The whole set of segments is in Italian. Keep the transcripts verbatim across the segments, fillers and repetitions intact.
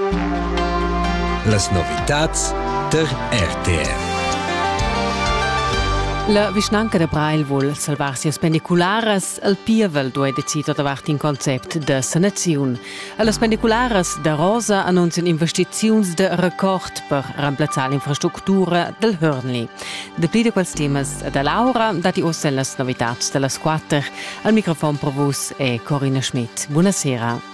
Las novitats der R T R. La Vischnaunca de Breil vuol salvarsi as pendicularas, al Pievel due decido davart in concept de sanaziun. Las pendicularas de Rosa annuncian investiziuns de record per remplazzar l'infrastruttura del Hörnli. De pli de quels temas de Laura, dati ussen las novitats de las quater. Al microfon per vos è Corinna Schmidt. Buonasera.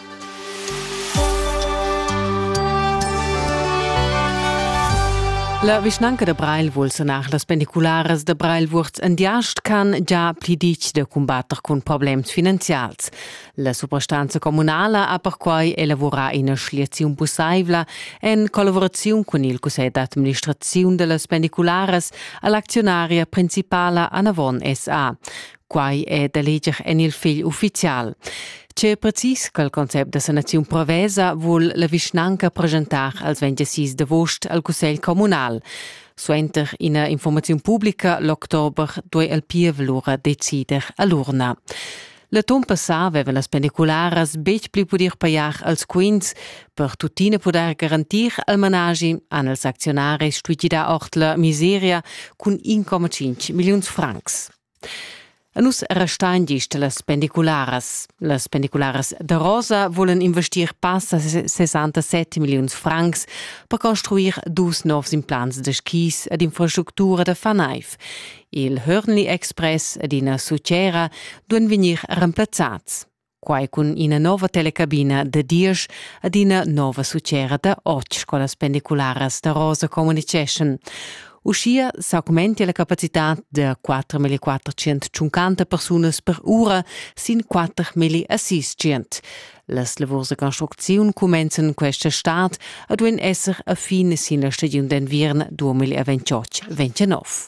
La Vischnaunca de Breil vuol sanar las pendicularas de Breil wurz endiast can già plidic de combatter con problems finanzials. La superstanza comunala ha per quai elaborar ina schliaziun possibla en collaboraziun con il Consell d'Administraziun de las pendicularas all'accionaria principala Anavon S A. Quai è da leger en il fil ufficial. C'è precis che il concept de sanaziun prevesa vuol la Vischnaunca presentar als ventisei d'agost al Consell Comunal. Suenter ina informaziun pubblica l'october due al Pievelura decider all'urna. La ton passà avevan las pendicularas bec pli podir pagar als quins per tutina poder garantir al managi an els accionaris stuigida ort la miseria cun uno comma cinque milions francs. A nus restain gist las pendicularas. Las pendicularas de Rosa volen investir passa sessantasette milions francs per construir dus novs implants de skis ed infrastruttura de Fanaif. Il Hörnli Express ed ina sucera duen venir remplazzats. Quai cun ina nova telecabina de dies ed ina nova sucera de och con las pendicularas de Rosa Communication. Uscia s'augmenti la capacitat de quattromila quattrocentocinquanta personas per ora sin quattromila seicento. Las lavors de construcziun comencen questa stat e duen esser a fine sin la stagiun d'invierno duemilaventotto ventinove.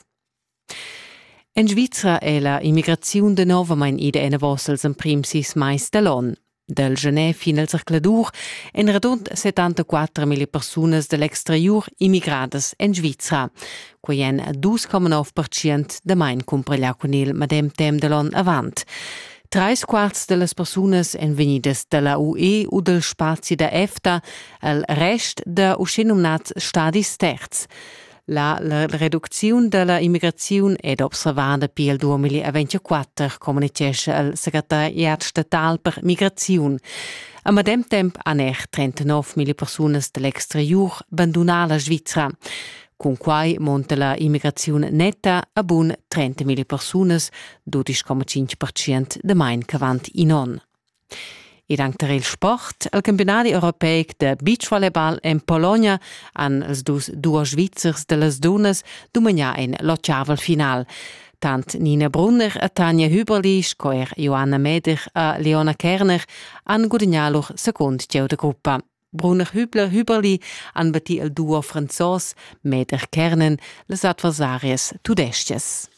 In Svizzera è la immigraziun de nova mein ide ena vossels en prim sis mais de l'on. Del gener fin al circladur en redont settantaquattromila personas dell'exterior immigradas in Svizzera, quai en due comma nove per cento de mein cumpreglia con il madem tem de l'on avant. Tres quarts de las personas en venidas de la U E o del spazi de EFTA, el rest de uscenumnats stadis terz. La, la reduzione della immigrazione è observata per il duemilaventiquattro, comunicasse il segretariat statal per migrazione. A medem temp hanno trentanovemila persone dall'exterior abbandonato la Svizzera. Con quai monta la immigrazione netta a buon trentamila persone, dodici comma cinque per cento de mein cavant in on. E dank il sport, al campionati europei de beachvolleyball in Polonia han els dus due svizzers de las donas dominà in l'ottavel final. Tant Nina Brunner e Tanja Hüberli, scoer Johanna Meder e Leona Kerner han guadagnato lor second geu de gruppa. Brunner Hübler Hüberli han batti il duo franzos Meder Kernen les adversarias tudestes.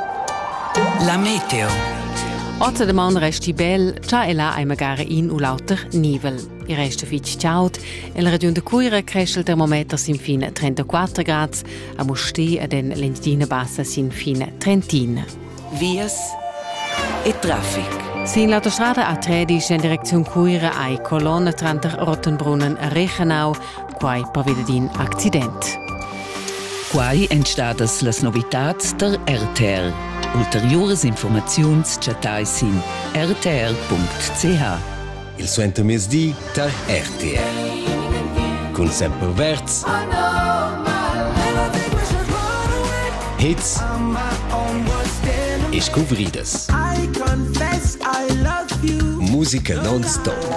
La meteo. Oggi da man resti bel, già e là hai magari in u lauter nivel. Il resta fitch ciaut, e la regione de Cuira cresce il termometer sin fin trentaquattro gradi, a Musti ed en l'Engadina Bassa sin fin trentina. Vias e traffic. Sin l'autostrada A tredici in direzione Cuira ai colonna tra Rottenbrunnen e Reichenau, quai prevedin accident. Quai entstadas las novitats der R T R. Ulteriores informaziuns chatais in r t r punct c h. Il suento mesdi der R T R. Con sempre verts. Hits. E scouvridas. Musica non-stop.